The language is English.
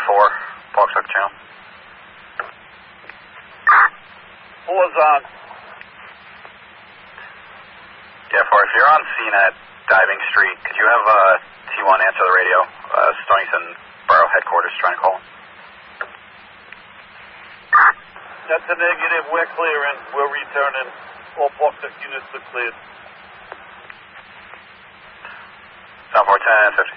Pawtucket Channel. 4's on. Yeah, if you're on scene at Diving Street, could you have T1 answer the radio? Stonington Borough Headquarters trying to call. That's a negative. We're clearing. We're returning. All Pawtucket units are cleared. South 410, 15